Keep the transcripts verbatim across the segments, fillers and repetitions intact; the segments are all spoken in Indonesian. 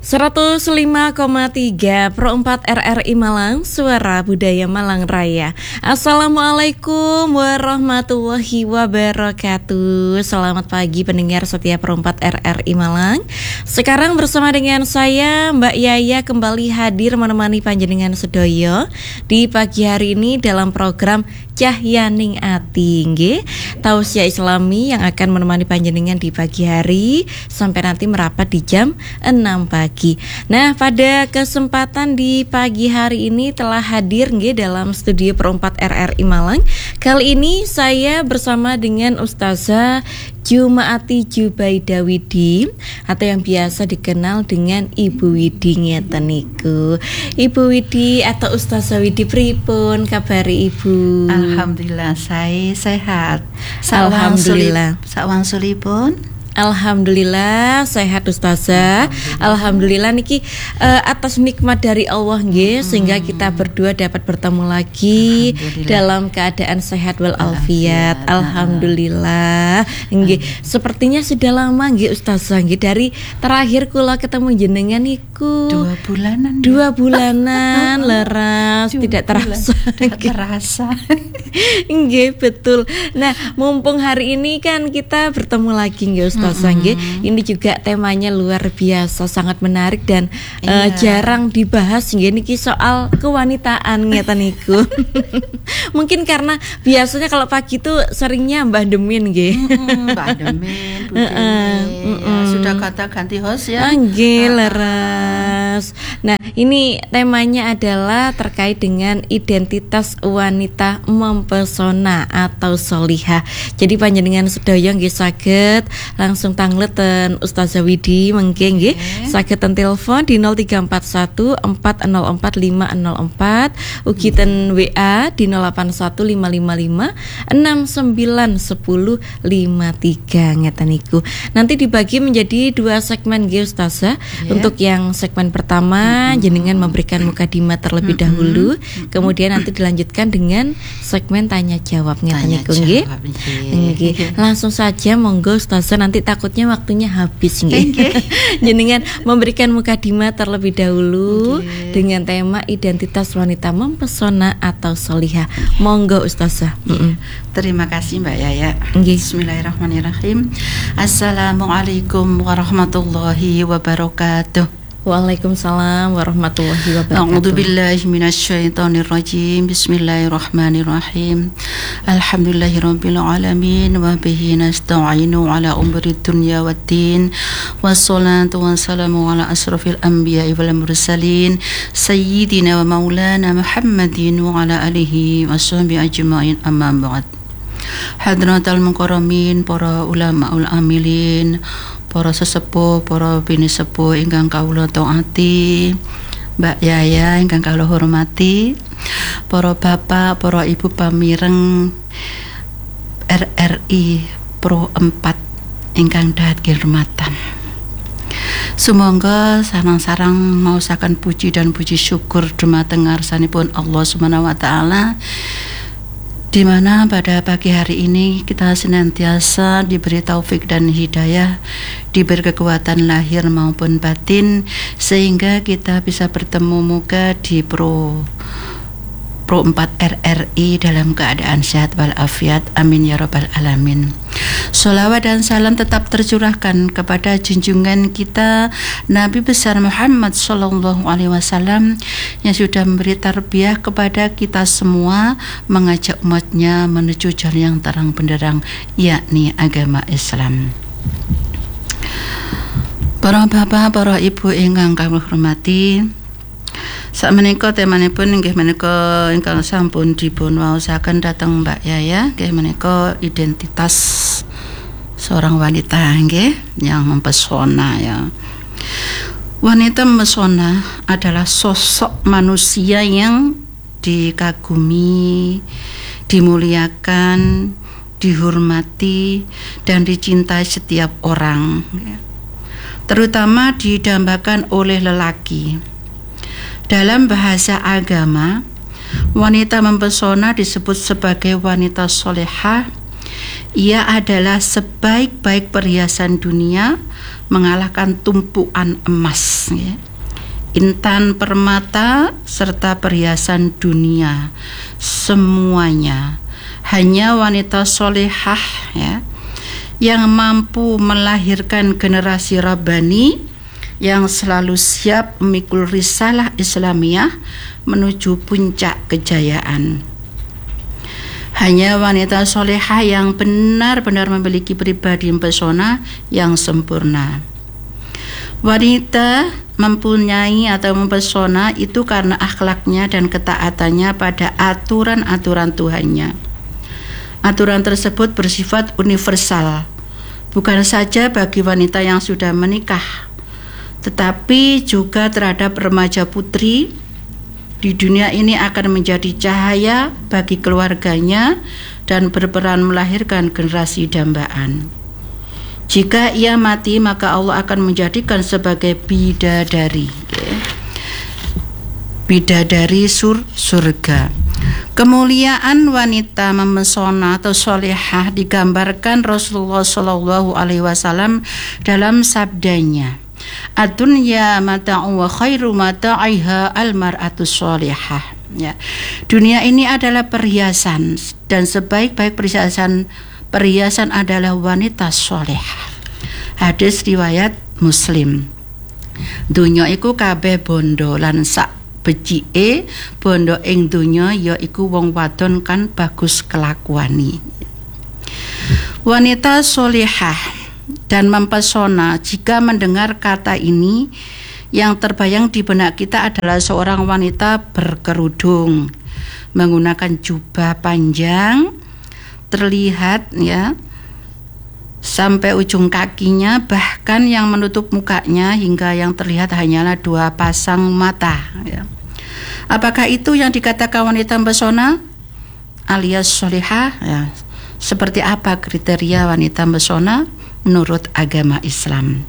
seratus lima koma tiga Pro empat R R I Malang, Suara Budaya Malang Raya. Assalamualaikum warahmatullahi wabarakatuh. Selamat pagi pendengar setia Pro empat R R I Malang. Sekarang bersama dengan saya Mbak Yaya kembali hadir menemani panjenengan sedoyo di pagi hari ini dalam program Cahyaning Ati nggih, tausiah Islami yang akan menemani panjenengan di pagi hari sampai nanti merapat di jam enam pagi. Nah, pada kesempatan di pagi hari ini telah hadir nggih dalam studio Pro empat R R I Malang. Kali ini saya bersama dengan Ustazah Jumaati Jubaida Widi atau yang biasa dikenal dengan Ibu Widi ngeten niku. Ibu Widi atau Ustazah Widi pripun kabari Ibu? Alhamdulillah saya sehat. Alhamdulillah. Sawangsulipun Alhamdulillah sehat Ustazah. Alhamdulillah, Alhamdulillah niki uh, atas nikmat dari Allah nggih, hmm. sehingga kita berdua dapat bertemu lagi dalam keadaan sehat walafiat. Alhamdulillah nggih. Sepertinya sudah lama nggih Ustazah nggih dari terakhir kula ketemu jenengan niku dua bulanan. Dua bulanan leras tidak terasa. Tidak terasa. Nggih betul. Nah, mumpung hari ini kan kita bertemu lagi nggih Ustazah. Mm-hmm. Ini juga temanya luar biasa, sangat menarik dan iya. uh, jarang dibahas nggih niki soal kewanitaan ngeten niku. Mungkin karena biasanya kalau pagi tuh seringnya Mbah Demin nggih. Mm-hmm, Mbah Demin, Bu Demin. Uh, uh, ya, sudah kata ganti host ya. Nggih, leres. Nah, ini temanya adalah terkait dengan identitas wanita mempesona atau solihah. Jadi panjenengan sedaya nggih saged langsung tangleten Ustazah Widi mengke nggih saged ten telepon di nol tiga empat satu empat nol empat lima nol empat, ugi ten W A di nol delapan satu lima lima lima enam sembilan satu nol lima tiga ngeten niku. Nanti dibagi menjadi dua segmen nggih Ustazah. Yeah. Untuk yang segmen pertama mm-hmm. jenengan memberikan mukadimah terlebih mm-hmm. dahulu, mm-hmm. kemudian nanti dilanjutkan dengan segmen tanya jawab ngeten niku nggih. Nggih. Langsung saja monggo Ustazah, nanti takutnya waktunya habis nggih. Okay. Jenengan memberikan mukadimah terlebih dahulu okay. dengan tema identitas wanita mempesona atau solihah. Monggo Ustazah. Yeah. Terima kasih Mbak Yaya. Okay. Bismillahirrahmanirrahim. Assalamualaikum warahmatullahi wabarakatuh. Waalaikumsalam warahmatullahi wabarakatuh. A'udzu billahi minasyaitonir rajim. Bismillahirrahmanirrahim. Alhamdulillahirabbil alamin wa bihi nasta'inu ala umuri dunya waddin. Wassalatu wassalamu ala asrofil anbiya'i wal mursalin sayyidina wa maulana Muhammadin wa ala alihi washabbihi ajmain, amma ba'd. Hadratal mukarramin, para ulama ul amilin, para sesepuh, para bini sepuh ingkang kawula taati, Mbak Yaya ingkang kawula hormati, para bapak, para ibu pamireng R R I Pro empat ingkang dahat kehormatan. Sumangga sarang-sarang mausaken puji dan puji syukur dumateng ngarsanipun Allah Subhanahu wa taala, di mana pada pagi hari ini kita senantiasa diberi taufik dan hidayah, diberi kekuatan lahir maupun batin, sehingga kita bisa bertemu muka di Pro Pro empat R R I dalam keadaan sehat walafiat. Amin ya rabbal alamin. Sholawat dan salam tetap tercurahkan kepada junjungan kita Nabi besar Muhammad Sallallahu Alaihi Wasallam yang sudah memberi tarbiyah kepada kita semua, mengajak umatnya menuju jalan yang terang benderang, yakni agama Islam. Para bapak, para ibu ingkang kami hormati, sakmenika temanipun inggih menika ingkang sampun dipun waosaken dhateng Mbak Yaya, nggih menika identitas seorang wanita nggih yang mempesona ya. Wanita mempesona adalah sosok manusia yang dikagumi, dimuliakan, dihormati dan dicintai setiap orang, terutama didambakan oleh lelaki. Dalam bahasa agama, wanita mempesona disebut sebagai wanita solehah Ia adalah sebaik-baik perhiasan dunia, mengalahkan tumpuan emas, ya. Intan permata serta perhiasan dunia, semuanya hanya wanita solehah, ya, yang mampu melahirkan generasi Rabbani yang selalu siap memikul risalah Islamiyah menuju puncak kejayaan. Hanya wanita solehah yang benar-benar memiliki pribadi mempesona yang sempurna. Wanita mempunyai atau mempesona itu karena akhlaknya dan ketaatannya pada aturan-aturan Tuhannya. Aturan tersebut bersifat universal, bukan saja bagi wanita yang sudah menikah, tetapi juga terhadap remaja putri. Di dunia ini akan menjadi cahaya bagi keluarganya dan berperan melahirkan generasi dambaan. Jika ia mati, maka Allah akan menjadikan sebagai bidadari, bidadari sur surga. Kemuliaan wanita memesona atau solehah digambarkan Rasulullah Shallallahu Alaihi Wasallam dalam sabdanya, "Ad-dunya mata'u wa khairu mata'iha al-mar'atu sholihah." Ya. Dunia ini adalah perhiasan dan sebaik-baik perhiasan perhiasan adalah wanita sholihah. Hadis riwayat Muslim. Dunya iku kabeh bondo lan sak becike bondo ing dunya ya iku wong wadon kan bagus kelakuani. Wanita sholihah dan mempesona, jika mendengar kata ini, yang terbayang di benak kita adalah seorang wanita berkerudung, menggunakan jubah panjang, terlihat ya sampai ujung kakinya, bahkan yang menutup mukanya hingga yang terlihat hanyalah dua pasang mata, ya. Apakah itu yang dikatakan wanita mempesona alias sholihah? Ya. Seperti apa kriteria wanita mempesona menurut agama Islam?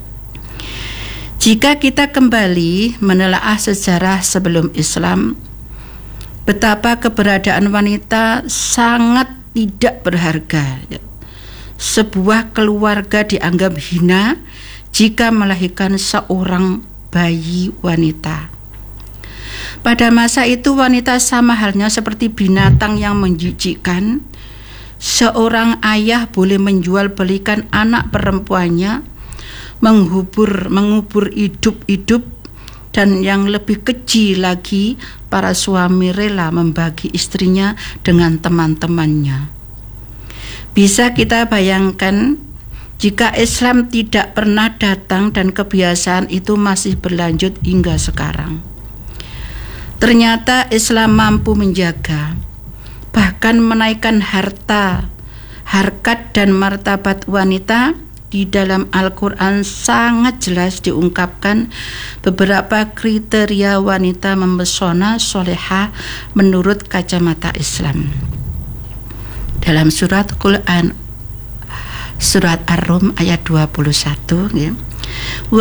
Jika kita kembali menelaah sejarah sebelum Islam, betapa keberadaan wanita sangat tidak berharga. Sebuah keluarga dianggap hina jika melahirkan seorang bayi wanita. Pada masa itu wanita sama halnya seperti binatang yang menjijikkan. Seorang ayah boleh menjual belikan anak perempuannya, menghubur, mengubur hidup-hidup, dan yang lebih keji lagi, para suami rela membagi istrinya dengan teman-temannya. Bisa kita bayangkan jika Islam tidak pernah datang dan kebiasaan itu masih berlanjut hingga sekarang. Ternyata Islam mampu menjaga, bahkan menaikkan harta, harkat dan martabat wanita. Di dalam Al-Quran sangat jelas diungkapkan beberapa kriteria wanita mempesona solehah menurut kacamata Islam. Dalam surat Quran, surat Ar-Rum ayat dua puluh satu, ya.